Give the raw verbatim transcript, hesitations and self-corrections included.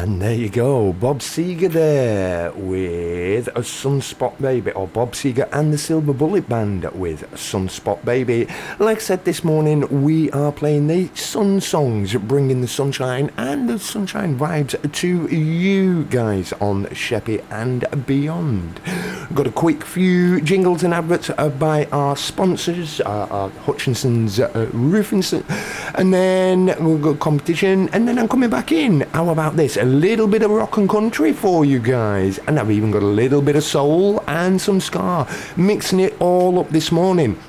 And there you go, Bob Seger there with a Sunspot Baby, or Bob Seger and the Silver Bullet Band with Sunspot Baby. Like I said this morning, we are playing the sun songs, bringing the sunshine and the sunshine vibes to you guys on Sheppey and beyond. Got a quick few jingles and adverts uh, by our sponsors, uh, our Hutchinson's uh, Roofing, and then we'll go competition, and then I'm coming back in. How about this? A little bit of rock and country for you guys, and I've even got a little bit of soul and some ska, mixing it all up this morning.